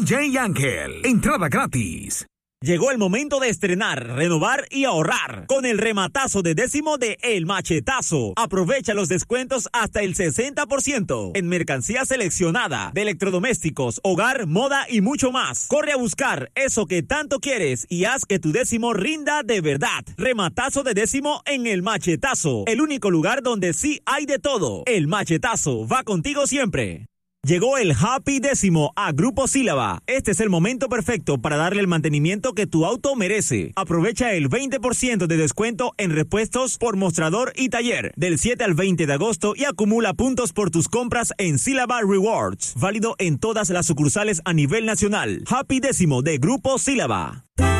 DJ Ángel. Entrada gratis. Llegó el momento de estrenar, renovar y ahorrar con el rematazo de décimo de El Machetazo. Aprovecha los descuentos hasta el 60% en mercancía seleccionada de electrodomésticos, hogar, moda y mucho más. Corre a buscar eso que tanto quieres y haz que tu décimo rinda de verdad. Rematazo de décimo en El Machetazo, el único lugar donde sí hay de todo. El Machetazo va contigo siempre. Llegó el Happy Décimo a Grupo Sílaba. Este es el momento perfecto para darle el mantenimiento que tu auto merece. Aprovecha el 20% de descuento en repuestos por mostrador y taller del 7 al 20 de agosto y acumula puntos por tus compras en Sílaba Rewards. Válido en todas las sucursales a nivel nacional. Happy Décimo de Grupo Sílaba.